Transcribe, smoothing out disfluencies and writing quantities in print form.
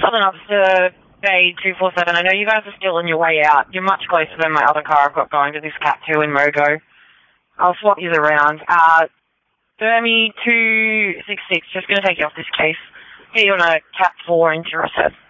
Southern Officer Bay 247. I know you guys are still on your way out. You're much closer than my other car I've got going to this Cat 2 in Mogo. I'll swap you around. Burmy 266, just going to take you off this case. Get you on a Cat 4 into reset.